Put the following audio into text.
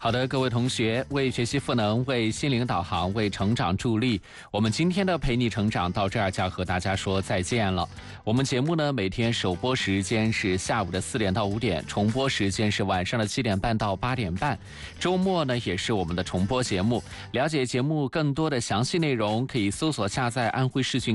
好的，各位同学，为学习赋能，为心灵导航，为成长助力，我们今天的陪你成长到这儿就要和大家说再见了。我们节目呢，每天首播时间是下午的4点到5点，重播时间是晚上的7点半到8点半，周末呢也是我们的重播节目。了解节目更多的详细内容，可以搜索下载安徽视讯